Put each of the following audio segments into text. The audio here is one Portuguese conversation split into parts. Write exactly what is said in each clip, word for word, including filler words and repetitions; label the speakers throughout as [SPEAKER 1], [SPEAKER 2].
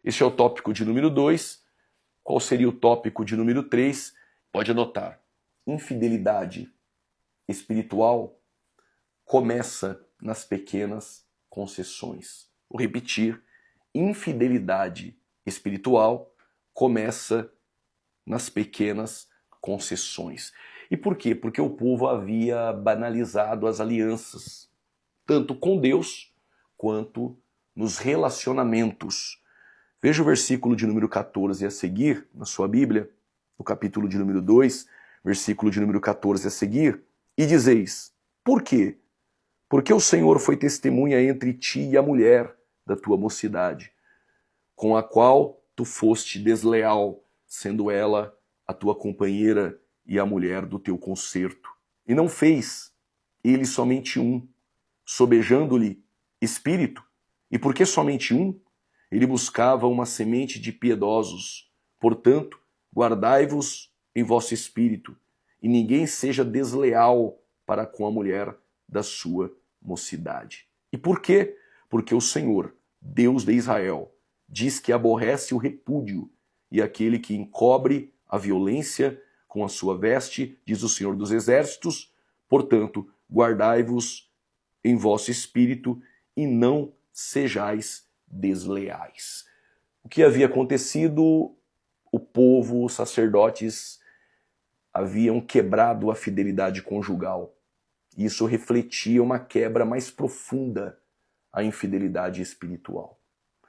[SPEAKER 1] Esse é o tópico de número dois. Qual seria o tópico de número três? Pode anotar. Infidelidade espiritual começa nas pequenas concessões. Vou repetir. Infidelidade espiritual começa nas pequenas concessões. E por quê? Porque o povo havia banalizado as alianças, tanto com Deus quanto nos relacionamentos. Veja o versículo de número quatorze a seguir, na sua Bíblia, no capítulo de número dois, versículo de número quatorze a seguir, e dizeis, por quê? Porque o Senhor foi testemunha entre ti e a mulher da tua mocidade, com a qual tu foste desleal, sendo ela a tua companheira e a mulher do teu concerto. E não fez ele somente um, sobejando-lhe espírito, e porque somente um, ele buscava uma semente de piedosos. Portanto, guardai-vos em vosso espírito, e ninguém seja desleal para com a mulher da sua mocidade. E por quê? Porque o Senhor, Deus de Israel, diz que aborrece o repúdio, e aquele que encobre a violência com a sua veste, diz o Senhor dos Exércitos, portanto, guardai-vos em vosso espírito, e não sejais desleais. O que havia acontecido? O povo, os sacerdotes, haviam quebrado a fidelidade conjugal. Isso refletia uma quebra mais profunda à infidelidade espiritual.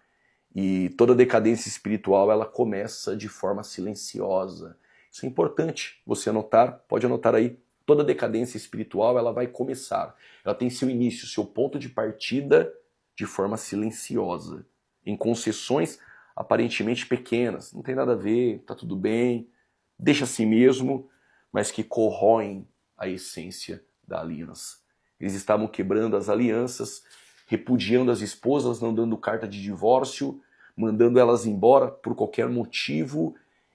[SPEAKER 1] E toda decadência espiritual, ela começa de forma silenciosa. Isso é importante você anotar, pode anotar aí. Toda decadência espiritual, ela vai começar. Ela tem seu início, seu ponto de partida de forma silenciosa, em concessões aparentemente pequenas. Não tem nada a ver, tá tudo bem, deixa assim mesmo, mas que corroem a essência da aliança. Eles estavam quebrando as alianças, repudiando as esposas, não dando carta de divórcio, mandando elas embora por qualquer motivo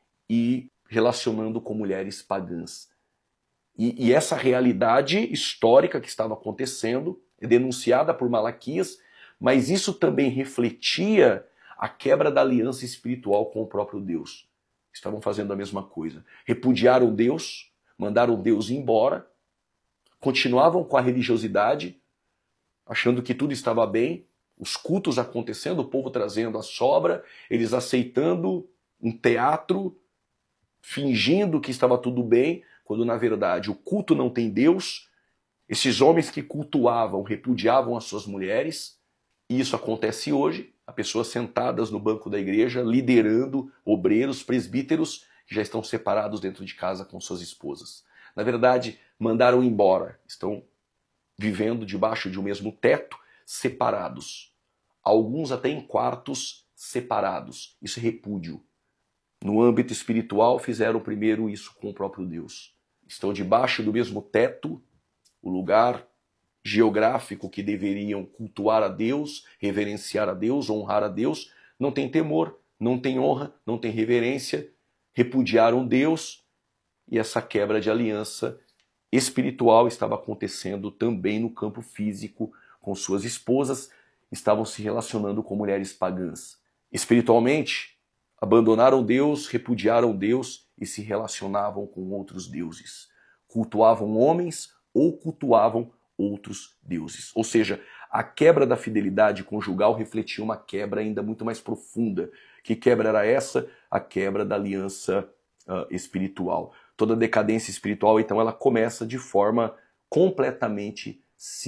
[SPEAKER 1] e relacionando com mulheres pagãs. E, e essa realidade histórica que estava acontecendo é denunciada por Malaquias, mas isso também refletia a quebra da aliança espiritual com o próprio Deus. Estavam fazendo a mesma coisa. Repudiaram Deus, mandaram Deus embora, continuavam com a religiosidade, achando que tudo estava bem, os cultos acontecendo, o povo trazendo a sobra, eles aceitando um teatro, fingindo que estava tudo bem, quando na verdade o culto não tem Deus. Esses homens que cultuavam, repudiavam as suas mulheres, e isso acontece hoje, há pessoas sentadas no banco da igreja, liderando obreiros, presbíteros, que já estão separados dentro de casa com suas esposas. Na verdade, mandaram embora, estão vivendo debaixo de um mesmo teto, separados. Alguns até em quartos separados. Isso é repúdio. No âmbito espiritual, fizeram primeiro isso com o próprio Deus. Estão debaixo do mesmo teto, o lugar geográfico que deveriam cultuar a Deus, reverenciar a Deus, honrar a Deus, não tem temor, não tem honra, não tem reverência, repudiaram Deus, e essa quebra de aliança espiritual estava acontecendo também no campo físico, com suas esposas, estavam se relacionando com mulheres pagãs. Espiritualmente, abandonaram Deus, repudiaram Deus e se relacionavam com outros deuses. Cultuavam homens ou cultuavam outros deuses. Ou seja, a quebra da fidelidade conjugal refletia uma quebra ainda muito mais profunda. Que quebra era essa? A quebra da aliança uh, espiritual. Toda decadência espiritual, então, ela começa de forma completamente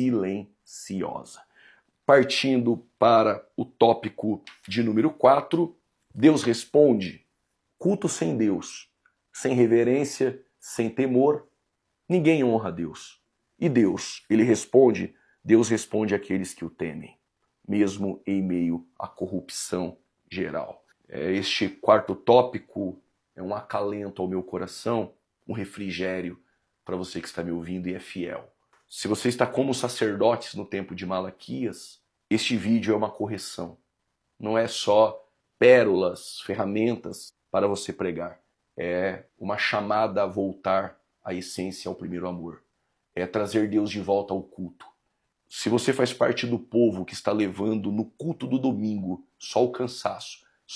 [SPEAKER 1] silenciosa. Partindo para o tópico de número quatro, Deus responde: culto sem Deus, sem reverência, sem temor, ninguém honra a Deus. E Deus, ele responde, Deus responde àqueles que o temem, mesmo em meio à corrupção geral. Este quarto tópico é um acalento ao meu coração, um refrigério para você que está me ouvindo e é fiel. Se você está como os sacerdotes no tempo de Malaquias, este vídeo é uma correção. Não é só pérolas, ferramentas para você pregar. É uma chamada a voltar à essência, ao primeiro amor. É trazer Deus de volta ao culto. Se você faz parte do povo que está levando no culto do domingo só o cansaço,